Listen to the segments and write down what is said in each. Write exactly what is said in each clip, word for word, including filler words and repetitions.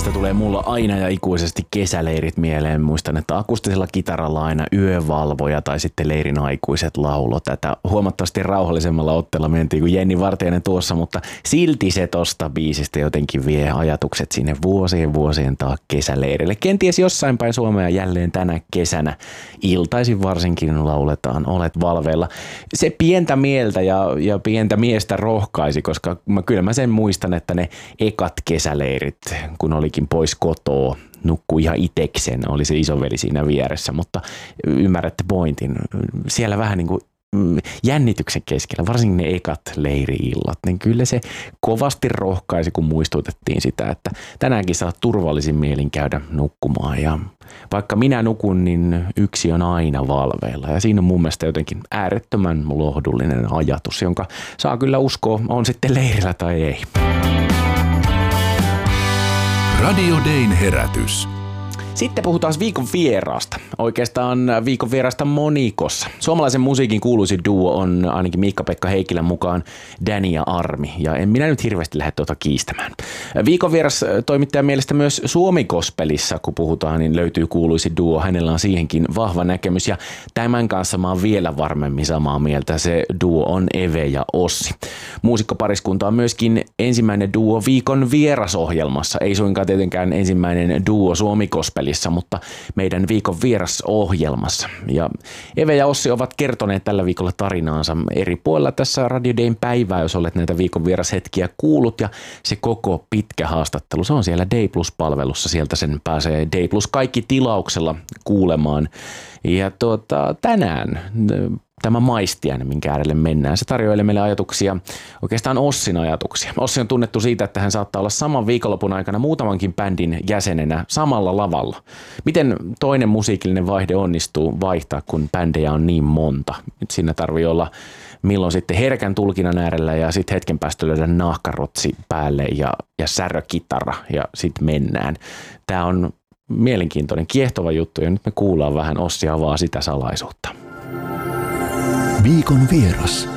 Kesäleireistä tulee mulla aina ja ikuisesti kesäleirit mieleen. Muistan, että akustisella kitaralla aina Yövalvoja tai sitten leirin aikuiset laulo. Tätä huomattavasti rauhallisemmalla otteella mentiin kuin Jenni Vartiainen tuossa, mutta silti se tosta biisistä jotenkin vie ajatukset sinne vuosien vuosien taa kesäleirille. Kenties jossain päin Suomea jälleen tänä kesänä iltaisin varsinkin lauletaan Olet valveilla. Se pientä mieltä ja, ja pientä miestä rohkaisi, koska mä, kyllä mä sen muistan, että ne ekat kesäleirit, kun olikin pois kotoa, nukkui ihan itekseen, oli se isoveli siinä vieressä, mutta ymmärrätte pointin. Siellä vähän niin kuin jännityksen keskellä, varsinkin ne ekat leiri-illat, niin kyllä se kovasti rohkaisi, kun muistutettiin sitä, että tänäänkin saa turvallisin mielin käydä nukkumaan. Ja vaikka minä nukun, niin yksi on aina valveilla. Ja siinä on mun mielestä jotenkin äärettömän lohdullinen ajatus, jonka saa kyllä uskoa, on sitten leirillä tai ei. Radio Dayn herätys. Sitten puhutaan viikon vieraasta. Oikeastaan viikon vieraasta monikossa. Suomalaisen musiikin kuuluisi duo on ainakin Miikka-Pekka Heikkilän mukaan Danny ja Armi. Ja en minä nyt hirveästi lähde tuota kiistämään. Viikon vieras toimittajan mielestä myös Suomi-gospelissa, kun puhutaan, niin löytyy kuuluisi duo. Hänellä on siihenkin vahva näkemys. Ja tämän kanssa mä oon vielä varmemmin samaa mieltä. Se duo on Eve ja Ossi. Muusikkopariskunta on myöskin ensimmäinen duo viikon vierasohjelmassa. Ei suinkaan tietenkään ensimmäinen duo Suomi-gospelissa, mutta meidän viikon vierasohjelmassa. Ja Eve ja Ossi ovat kertoneet tällä viikolla tarinaansa eri puolilla tässä Radio Dayn päivää, jos olet näitä viikon vierashetkiä kuullut. Ja se koko pitkä haastattelu, se on siellä Day Plus-palvelussa. Sieltä sen pääsee Day Plus kaikki tilauksella kuulemaan. Ja tuota, tänään tämä maistiainen, minkä äärelle mennään, se tarjoilee meille ajatuksia, oikeastaan Ossin ajatuksia. Ossi on tunnettu siitä, että hän saattaa olla saman viikonlopun aikana muutamankin bändin jäsenenä samalla lavalla. Miten toinen musiikillinen vaihde onnistuu vaihtaa, kun bändejä on niin monta? Nyt siinä tarvii olla milloin sitten herkän tulkinnan äärellä ja sitten hetken päästä löydä nahkarotsi päälle ja, ja särökitara ja sitten mennään. Tämä on mielenkiintoinen, kiehtova juttu ja nyt me kuullaan vähän, Ossi avaa sitä salaisuutta. Viikon vieras.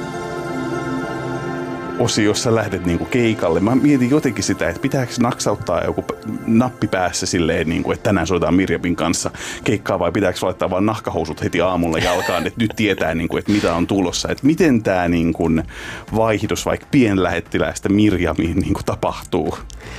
Ossi, jos sä lähdet niinku keikalle, mä mietin jotenkin sitä, että pitääkö naksauttaa joku nappi päässä silleen, niinku, että tänään soitetaan Mirjamin kanssa keikkaa vai pitääkö laittaa vaan nahkahousut heti aamulla jalkaan, että nyt tietää, niinku, että mitä on tulossa. Että miten tämä niinku, vaihdos vaikka pienlähettiläistä Mirjamiin niinku, tapahtuu?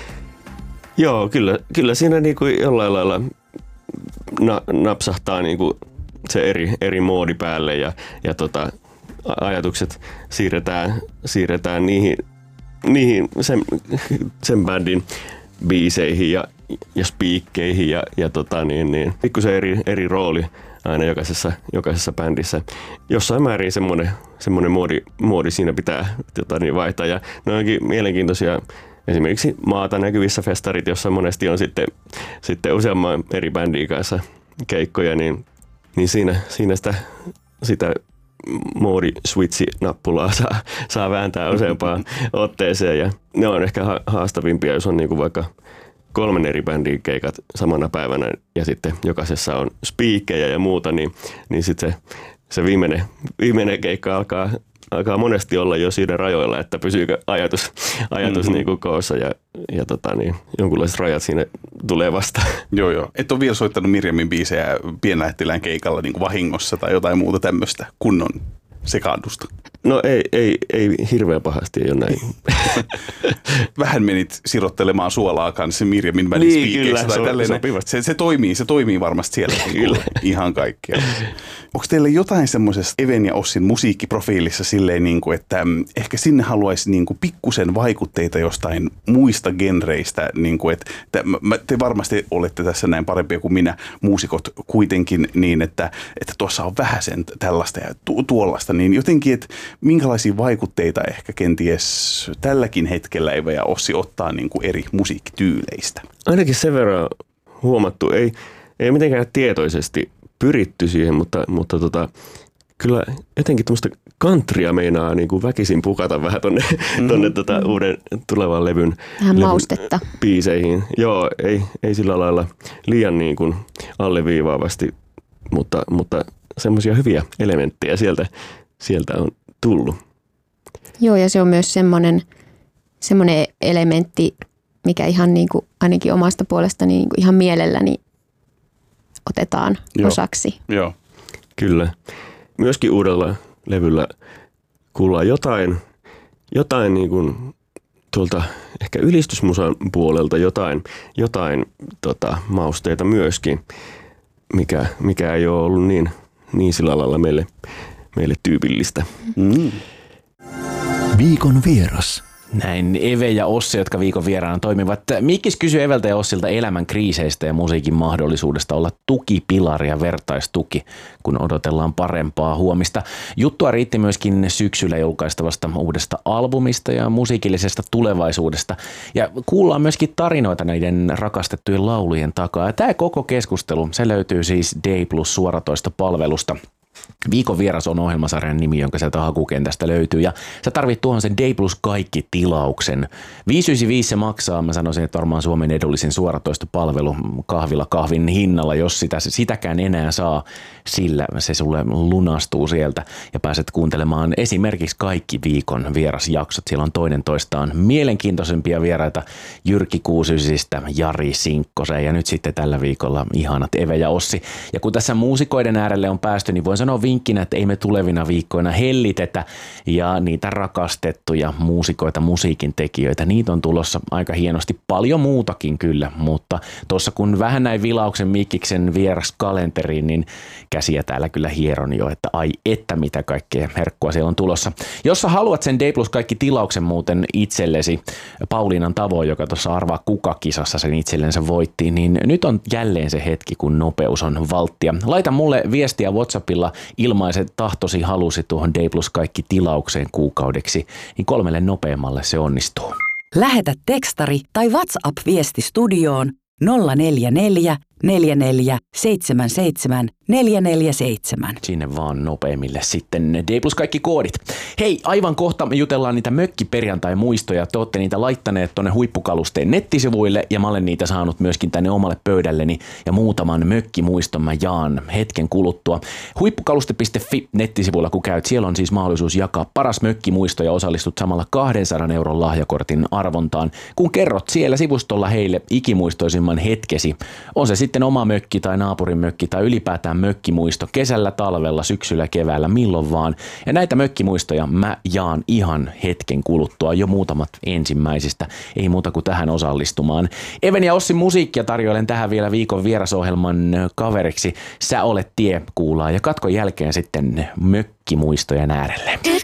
Joo, kyllä, kyllä siinä niinku jollain lailla na, napsahtaa niinku se eri, eri moodi päälle ja, ja tota, ajatukset siirretään, siirretään niihin, niihin sen, sen bändin biiseihin ja, ja spiikkeihin ja, ja tota, niin, niin, pikkusen eri, eri rooli aina jokaisessa, jokaisessa bändissä. Jossain määrin semmoinen, semmoinen moodi, moodi siinä pitää tota, niin vaihtaa ja ne onkin mielenkiintoisia. Esimerkiksi maata näkyvissä festarit, jossa monesti on sitten, sitten useamman eri bändin kanssa keikkoja, niin niin siinä, siinä sitä, sitä moodi-switchi-nappulaa saa, saa vääntää useampaan otteeseen. Ja ne on ehkä haastavimpia, jos on niinku vaikka kolmen eri bändin keikat samana päivänä ja sitten jokaisessa on spiikkejä ja muuta, niin, niin sitten se, se viimeinen, viimeinen keikka alkaa, alkaa monesti olla jo siinä rajoilla, että pysyykö ajatus, ajatus mm-hmm. niinku koossa ja, ja tota, niin, jonkunlaiset rajat siinä tulee vastaan. Joo, joo. Et ole vielä soittanut Mirjamin biisejä pienlähettilään keikalla niin kuin vahingossa tai jotain muuta tämmöistä kunnon sekaannusta? No ei, ei, ei hirveän pahasti, ei ole näin. Vähän menit sirottelemaan suolaa kanssa Mirjamin välispiikeissä niin, tai tälleen. Se, se, toimii, se toimii varmasti siellä kyllä. Ihan kaikkea. Onko teillä jotain semmoisesta Even ja Ossin musiikkiprofiilissa silleen, niin kuin, että ehkä sinne haluaisi niin kuin pikkusen vaikutteita jostain muista genreistä, niin kuin, että te varmasti olette tässä näin parempia kuin minä, muusikot kuitenkin niin, että, että tuossa on vähän sen tällaista ja tu- tuollaista, niin jotenkin, että minkälaisia vaikutteita ehkä kenties tälläkin hetkellä Eve ja Ossi ottaa niin kuin eri musiikkityyleistä? Ainakin sen verran huomattu, ei, ei mitenkään tietoisesti pyritty siihen, mutta, mutta tota, kyllä jotenkin tuommoista countrya meinaa niin kuin väkisin pukata vähän tonne, mm-hmm. tonne tota uuden tulevan levyn, vähän maustetta. Biiseihin. Joo, ei, ei sillä lailla liian niin kuin alleviivaavasti, mutta, mutta semmoisia hyviä elementtejä sieltä, sieltä on tullut. Joo, ja se on myös semmoinen, semmoinen elementti, mikä ihan niin kuin, ainakin omasta puolestani niin kuin ihan mielelläni otetaan Joo. osaksi. Joo. Kyllä. Myöskin uudella levyllä kuullaan jotain, jotain niin kuin tuolta ehkä ylistysmusan puolelta jotain, jotain tota, mausteita myöskin, mikä, mikä ei ole ollut niin, niin sillä lailla meille, meille tyypillistä. Mm. Viikon vieras. Näin Eve ja Ossi, jotka viikon vieraana toimivat. Mikkis kysyy Eveltä ja Ossilta elämän kriiseistä ja musiikin mahdollisuudesta olla tukipilari ja vertaistuki, kun odotellaan parempaa huomista. Juttua riitti myöskin syksyllä julkaistavasta uudesta albumista ja musiikillisesta tulevaisuudesta. Ja kuullaan myöskin tarinoita näiden rakastettujen laulujen takaa. Ja tämä koko keskustelu, se löytyy siis D Plus suoratoista palvelusta. Viikon vieras on ohjelmasarjan nimi, jonka sieltä hakukentästä löytyy, ja sä tarvit tuohon sen D Plus kaikki tilauksen. viisi yhdeksänkymmentäviisi se maksaa, mä sanoisin, että varmaan Suomen edullisin suoratoistopalvelu kahvilla kahvin hinnalla, jos sitä, sitäkään enää saa, sillä se sulle lunastuu sieltä ja pääset kuuntelemaan esimerkiksi kaikki viikon vierasjaksot. Siellä on toinen toistaan mielenkiintoisempia vieraita Jyrki Kuusysistä, Jari Sinkkosen ja nyt sitten tällä viikolla ihanat Eve ja Ossi. Ja kun tässä muusikoiden äärelle on päästy, niin voin sanoa vinkkinä, että ei me tulevina viikkoina hellitetä ja niitä rakastettuja muusikoita, musiikin tekijöitä, niitä on tulossa aika hienosti, paljon muutakin kyllä, mutta tuossa kun vähän näin vilauksen Mikkiksen vieras kalenteriin, niin käsiä täällä kyllä hieron jo, että ai että mitä kaikkea herkkua siellä on tulossa. Jos sä haluat sen D Plus kaikki tilauksen muuten itsellesi Pauliinan tavoin, joka tuossa Arvaa kuka-kisassa sen itsellensä voitti, niin nyt on jälleen se hetki, kun nopeus on valttia. Laita mulle viestiä WhatsAppilla ilmaiset tahtosi halusi tuohon D Plus kaikki tilaukseen kuukaudeksi, niin kolmelle nopeammalle se onnistuu. Lähetä tekstari tai WhatsApp-viesti studioon nolla neljä neljä, neljä neljä, seitsemän seitsemän, neljä neljä seitsemän. Sinne vaan nopeammille sitten D Plus kaikki koodit. Hei, aivan kohta me jutellaan niitä mökkiperjantai-muistoja. Te olette niitä laittaneet tonne Huippukalusteen nettisivuille ja mä olen niitä saanut myöskin tänne omalle pöydälleni ja muutaman mökkimuiston mä jaan hetken kuluttua. Huippukaluste piste fi nettisivuilla kun käyt, siellä on siis mahdollisuus jakaa paras mökkimuisto ja osallistut samalla kahdensadan euron lahjakortin arvontaan, kun kerrot siellä sivustolla heille ikimuistoisimman hetkesi. On se sitten oma mökki tai naapurin mökki tai ylipäätään mökkimuisto kesällä, talvella, syksyllä, keväällä, milloin vaan. Ja näitä mökkimuistoja mä jaan ihan hetken kuluttua, jo muutamat ensimmäisistä. Ei muuta kuin tähän osallistumaan. Even ja Ossin musiikkia tarjoilen tähän vielä viikon vierasohjelman kaveriksi. Sä olet tie kuulaa ja katkon jälkeen sitten mökkimuistojen äärelle.